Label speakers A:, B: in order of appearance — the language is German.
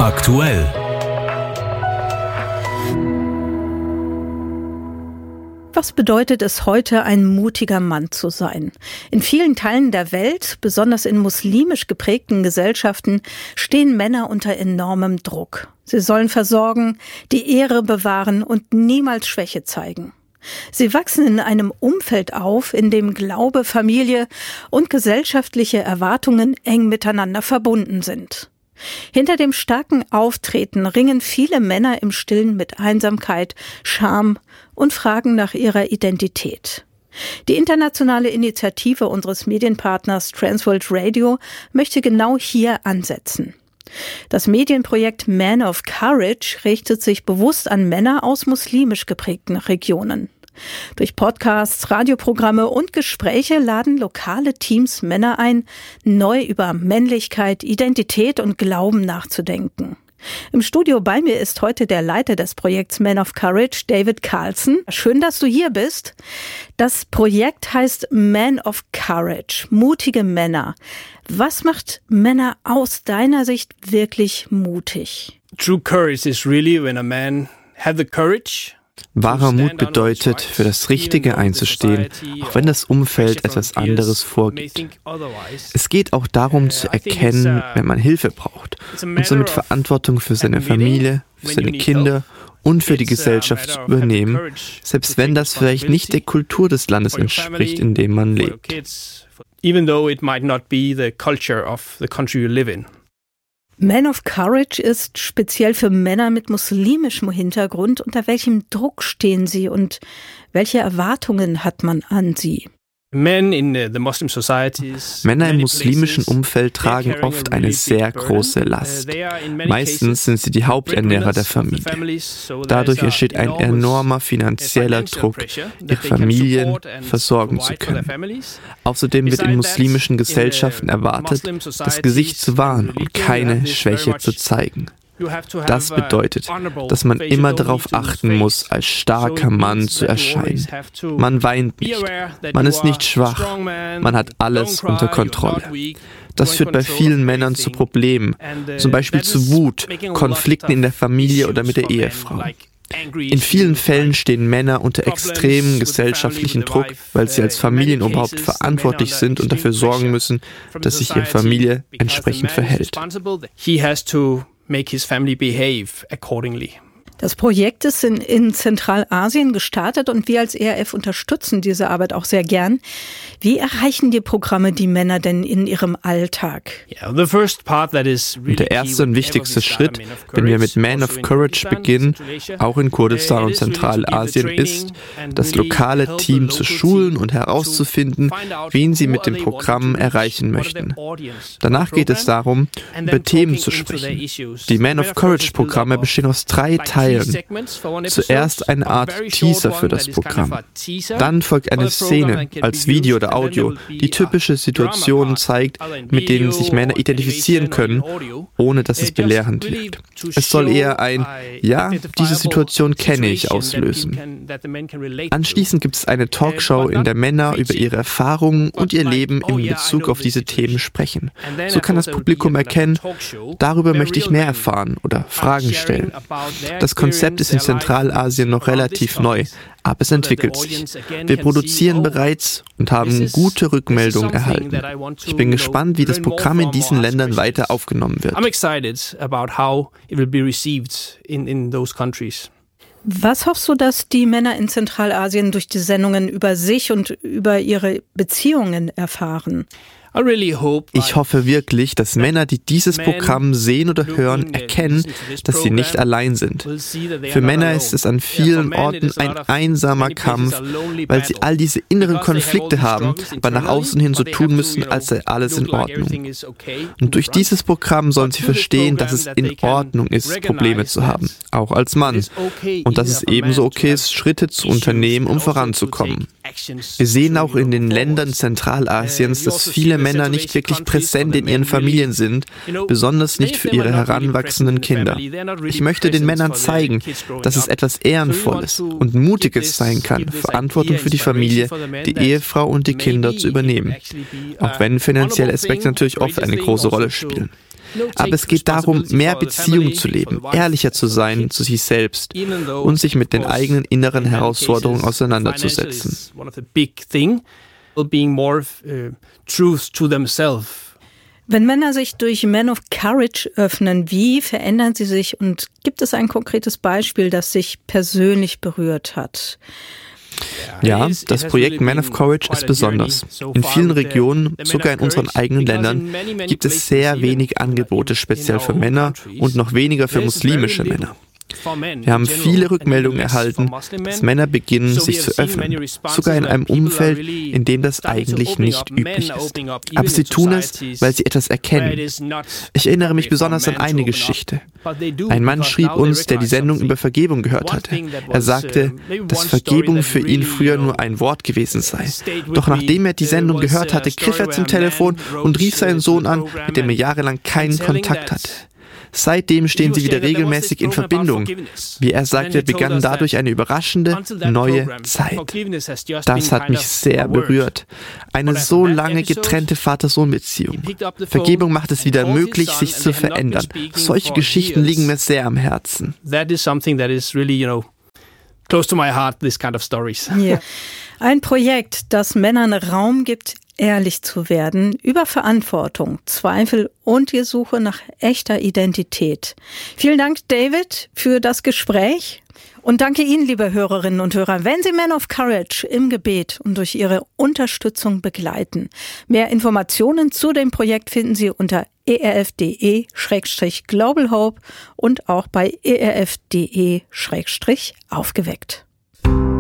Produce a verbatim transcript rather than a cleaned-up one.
A: Aktuell.
B: Was bedeutet es heute, ein mutiger Mann zu sein? In vielen Teilen der Welt, besonders in muslimisch geprägten Gesellschaften, stehen Männer unter enormem Druck. Sie sollen versorgen, die Ehre bewahren und niemals Schwäche zeigen. Sie wachsen in einem Umfeld auf, in dem Glaube, Familie und gesellschaftliche Erwartungen eng miteinander verbunden sind. Hinter dem starken Auftreten ringen viele Männer im Stillen mit Einsamkeit, Scham und fragen nach ihrer Identität. Die internationale Initiative unseres Medienpartners Transworld Radio möchte genau hier ansetzen. Das Medienprojekt Man of Courage richtet sich bewusst an Männer aus muslimisch geprägten Regionen. Durch Podcasts, Radioprogramme und Gespräche laden lokale Teams Männer ein, neu über Männlichkeit, Identität und Glauben nachzudenken. Im Studio bei mir ist heute der Leiter des Projekts Man of Courage, David Carlson. Schön, dass du hier bist. Das Projekt heißt Man of Courage, mutige Männer. Was macht Männer aus deiner Sicht wirklich mutig?
C: True courage is really when a man has the courage.
D: Wahrer Mut bedeutet, für das Richtige einzustehen, auch wenn das Umfeld etwas anderes vorgibt. Es geht auch darum zu erkennen, wenn man Hilfe braucht und somit Verantwortung für seine Familie, für seine Kinder und für die Gesellschaft zu übernehmen, selbst wenn das vielleicht nicht der Kultur des Landes entspricht, in dem man lebt.
C: Even though it might not be the culture of the country you live in.
B: Man of Courage ist speziell für Männer mit muslimischem Hintergrund. Unter welchem Druck stehen sie und welche Erwartungen hat man an sie?
C: Männer
D: im muslimischen Umfeld tragen oft eine sehr große Last. Meistens sind sie die Haupternährer der Familie. Dadurch entsteht ein enormer finanzieller Druck, ihre Familien versorgen zu können. Außerdem wird in muslimischen Gesellschaften erwartet, das Gesicht zu wahren und keine Schwäche zu zeigen. Das bedeutet, dass man immer darauf achten muss, als starker Mann zu erscheinen. Man weint nicht, man ist nicht schwach, man hat alles unter Kontrolle. Das führt bei vielen Männern zu Problemen, zum Beispiel zu Wut, Konflikten in der Familie oder mit der Ehefrau. In vielen Fällen stehen Männer unter extremem gesellschaftlichen Druck, weil sie als Familienoberhaupt verantwortlich sind und dafür sorgen müssen, dass sich ihre Familie entsprechend verhält.
C: Make his family behave accordingly.
B: Das Projekt ist in, in Zentralasien gestartet und wir als E R F unterstützen diese Arbeit auch sehr gern. Wie erreichen die Programme die Männer denn in ihrem Alltag?
D: Und der erste und wichtigste Schritt, wenn wir mit Man of Courage beginnen, auch in Kurdistan und Zentralasien, ist, das lokale Team zu schulen und herauszufinden, wen sie mit dem Programm erreichen möchten. Danach geht es darum, über Themen zu sprechen. Die Man of Courage-Programme bestehen aus drei Teilen. Zuerst eine Art Teaser für das Programm. Dann folgt eine Szene als Video oder Audio, die typische Situationen zeigt, mit denen sich Männer identifizieren können, ohne dass es belehrend wirkt. Es soll eher ein „Ja, diese Situation kenne ich“ auslösen. Anschließend gibt es eine Talkshow, in der Männer über ihre Erfahrungen und ihr Leben in Bezug auf diese Themen sprechen. So kann das Publikum erkennen, darüber möchte ich mehr erfahren oder Fragen stellen. Das Konzept ist in Zentralasien noch relativ neu, aber es entwickelt sich. Wir produzieren bereits und haben gute Rückmeldungen erhalten. Ich bin gespannt, wie das Programm in diesen Ländern weiter aufgenommen wird.
B: Was hoffst du, dass die Männer in Zentralasien durch die Sendungen über sich und über ihre Beziehungen erfahren?
D: Ich hoffe wirklich, dass Männer, die dieses Programm sehen oder hören, erkennen, dass sie nicht allein sind. Für Männer ist es an vielen Orten ein einsamer Kampf, weil sie all diese inneren Konflikte haben, aber nach außen hin so tun müssen, als sei alles in Ordnung. Und durch dieses Programm sollen sie verstehen, dass es in Ordnung ist, Probleme zu haben, auch als Mann. Und dass es ebenso okay ist, Schritte zu unternehmen, um voranzukommen. Wir sehen auch in den Ländern Zentralasiens, dass viele Männer nicht wirklich präsent in ihren Familien sind, besonders nicht für ihre heranwachsenden Kinder. Ich möchte den Männern zeigen, dass es etwas Ehrenvolles und Mutiges sein kann, Verantwortung für die Familie, die Ehefrau und die Kinder zu übernehmen, auch wenn finanzielle Aspekte natürlich oft eine große Rolle spielen. Aber es geht darum, mehr Beziehungen zu leben, ehrlicher zu sein zu sich selbst und sich mit den eigenen inneren Herausforderungen auseinanderzusetzen.
B: Wenn Männer sich durch Men of Courage öffnen, wie verändern sie sich und gibt es ein konkretes Beispiel, das sich persönlich berührt hat?
D: Ja, das Projekt Men of Courage ist besonders. In vielen Regionen, sogar in unseren eigenen Ländern, gibt es sehr wenig Angebote speziell für Männer und noch weniger für muslimische Männer. Wir haben viele Rückmeldungen erhalten, dass Männer beginnen, sich zu öffnen, sogar in einem Umfeld, in dem das eigentlich nicht üblich ist. Aber sie tun es, weil sie etwas erkennen. Ich erinnere mich besonders an eine Geschichte. Ein Mann schrieb uns, der die Sendung über Vergebung gehört hatte. Er sagte, dass Vergebung für ihn früher nur ein Wort gewesen sei. Doch nachdem er die Sendung gehört hatte, griff er zum Telefon und rief seinen Sohn an, mit dem er jahrelang keinen Kontakt hatte. Seitdem stehen sie wieder regelmäßig in Verbindung. Wie er sagte, begann dadurch eine überraschende, neue Zeit. Das hat mich sehr berührt. Eine so lange getrennte Vater-Sohn-Beziehung. Vergebung macht es wieder möglich, sich zu verändern. Solche Geschichten liegen mir sehr am Herzen.
C: That is something that is really, you know, close to my heart, this kind of stories.
B: Yeah. Ein Projekt, das Männern Raum gibt, ehrlich zu werden, über Verantwortung, Zweifel und die Suche nach echter Identität. Vielen Dank, David, für das Gespräch. Und danke Ihnen, liebe Hörerinnen und Hörer, wenn Sie Men of Courage im Gebet und durch Ihre Unterstützung begleiten. Mehr Informationen zu dem Projekt finden Sie unter e r f punkt d e slash global hope und auch bei e r f punkt d e slash aufgeweckt.